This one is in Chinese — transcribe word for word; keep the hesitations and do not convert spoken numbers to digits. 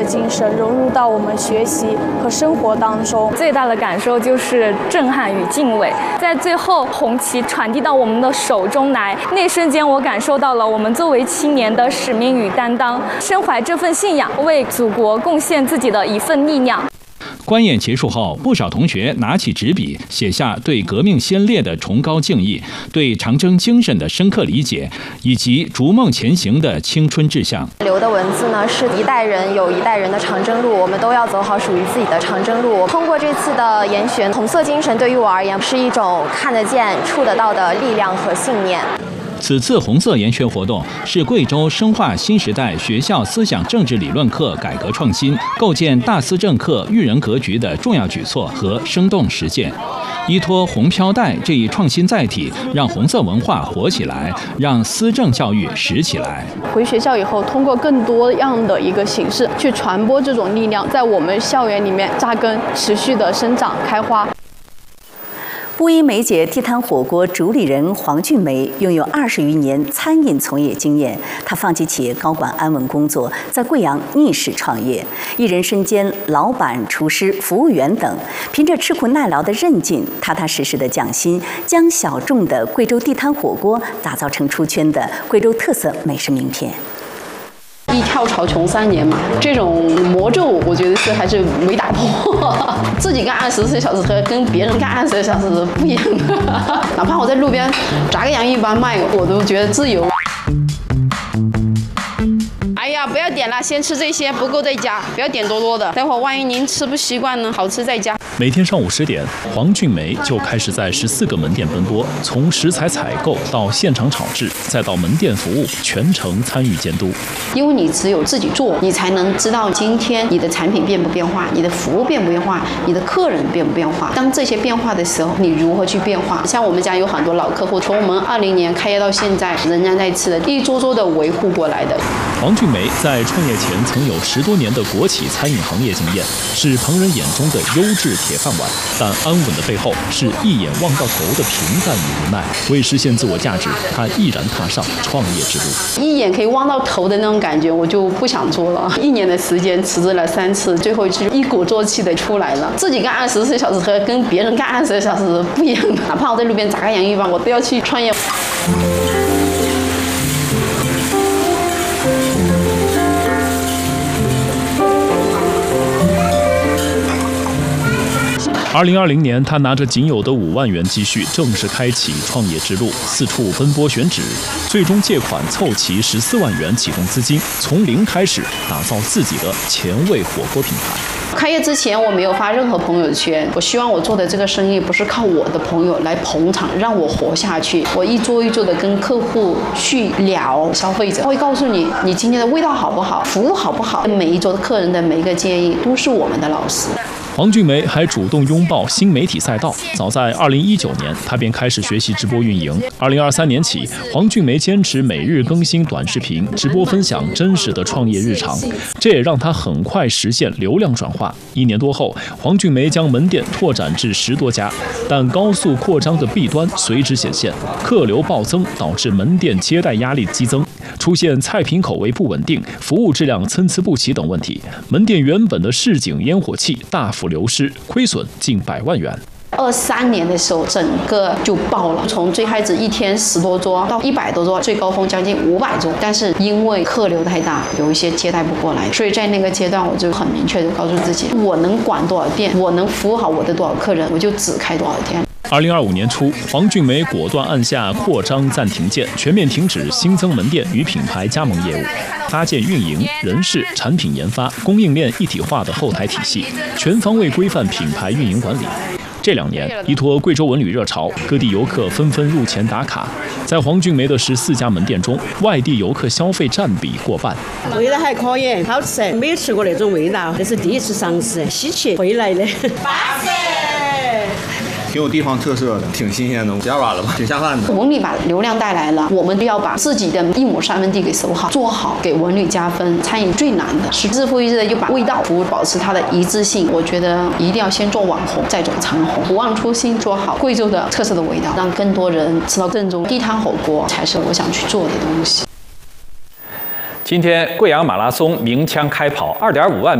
精神融入到我们学习和生活当中。 最大的感受就是震撼与敬畏，在最后红旗传递到我们的手中来，那瞬间我感受到了我们作为青年的使命与担当，身怀这份信仰，为祖国贡献自己的一份力量。 观演结束后，不少同学拿起纸笔，写下对革命先烈的崇高敬意、对长征精神的深刻理解，以及逐梦前行的青春志向。 留的文字呢，是一代人有一代人的长征路，我们都要走好属于自己的长征路。通过这次的研选，红色精神对于我而言是一种看得见、触得到的力量和信念。 此次红色研学活动是贵州深化新时代学校思想政治理论课改革创新、构建大思政课育人格局的重要举措和生动实践。依托红飘带这一创新载体，让红色文化活起来，让思政教育实起来。 回学校以后，通过更多样的一个形式去传播这种力量，在我们校园里面扎根，持续的生长开花。 布依梅姐地摊火锅主理人黄俊梅拥有二十余年餐饮从业经验，她放弃企业高管安稳工作，在贵阳逆势创业，一人身兼老板、厨师、服务员等，凭着吃苦耐劳的韧劲、踏踏实实的匠心，将小众的贵州地摊火锅打造成出圈的贵州特色美食名片。 一跳槽穷三年嘛，这种魔咒我觉得是还是没打破。自己干二十四小时和跟别人干二十四小时是不一样的。哪怕我在路边炸个洋芋包卖，我都觉得自由。哎呀，不要点了，先吃这些，不够再加，不要点多多的，待会儿万一您吃不习惯呢，好吃再加。 每天上午十点，黄俊梅就开始在十四个门店奔波，从食材采购到现场炒制，再到门店服务，全程参与监督。 因为你只有自己做，你才能知道今天你的产品变不变化，你的服务变不变化，你的客人变不变化。当这些变化的时候，你如何去变化？像我们家有很多老客户，从我们二零年开业到现在，仍然在吃的，一桌桌的维护过来的。 黄俊梅在创业前曾有十多年的国企餐饮行业经验，是旁人眼中的优质铁饭碗，但安稳的背后是一眼望到头的平淡与无奈。为实现自我价值，他毅然踏上创业之路。 一眼可以望到头的那种感觉，我就不想做了。一年的时间辞职了三次，最后一次一鼓作气的出来了。自己干二十四小时和跟别人干二十四小时是不一样的。哪怕我在路边炸个洋芋包，我都要去创业。 二零二零年，他拿着仅有的五万元积蓄，正式开启创业之路，四处奔波选址，最终借款凑齐十四万元启动资金，从零开始打造自己的前卫火锅品牌。 开业之前，我没有发任何朋友圈，我希望我做的这个生意不是靠我的朋友来捧场，让我活下去。我一桌一桌的跟客户去聊，消费者会告诉你，你今天的味道好不好，服务好不好，每一桌的客人的每一个建议都是我们的老师。 黄俊梅还主动拥抱新媒体赛道。早在二零一九年，她便开始学习直播运营。二零二三年起，黄俊梅坚持每日更新短视频，直播分享真实的创业日常，这也让她很快实现流量转化。一年多后，黄俊梅将门店拓展至十多家，但高速扩张的弊端随之显现，客流暴增导致门店接待压力激增，出现菜品口味不稳定、服务质量参差不齐等问题。门店原本的市井烟火气大幅流失，亏损近百万元。 二三年的时候，整个就爆了，从最开始一天十多桌到一百多桌，最高峰将近五百桌。但是因为客流太大，有一些接待不过来，所以在那个阶段，我就很明确的告诉自己，我能管多少店，我能服务好我的多少客人，我就只开多少店。 二零二五年初，黄俊梅果断按下扩张暂停键，全面停止新增门店与品牌加盟业务，搭建运营、人事、产品研发、供应链一体化的后台体系，全方位规范品牌运营管理。这两年，依托贵州文旅热潮，各地游客纷纷入前打卡。在黄俊梅的十四家门店中，外地游客消费占比过半。 味道还可以，好吃，没有吃过那种味道，这是第一次尝试，稀奇，回来的。 挺有地方特色的，挺新鲜的，加软了吧，挺下饭的。 文旅把流量带来了，我们要把自己的一亩三分地给守好，做好，给文旅加分。餐饮最难的是日复一日的就把味道、服务保持它的一致性。我觉得一定要先做网红，再做长红，不忘初心，做好贵州的特色的味道，让更多人吃到正宗地摊火锅，才是我想去做的东西。 今天贵阳马拉松鸣枪开跑，二点五万